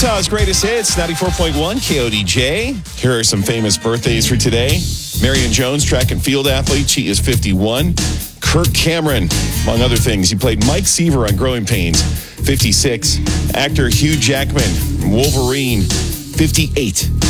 Utah's greatest hits, 94.1 KODJ. Here are some famous birthdays for today. Marion Jones, track and field athlete. She is 51. Kirk Cameron, among other things. He played Mike Seaver on Growing Pains, 56. Actor Hugh Jackman, Wolverine, 58.